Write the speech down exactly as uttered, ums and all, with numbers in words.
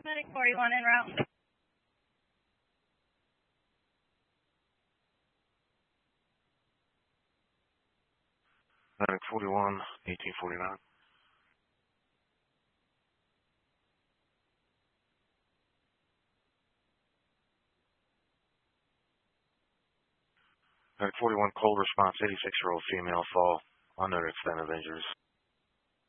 Medic forty-one en route. Medic forty-one, eighteen forty-nine. Medic forty-one, cold response, eighty-six-year-old female fall under extent of injuries.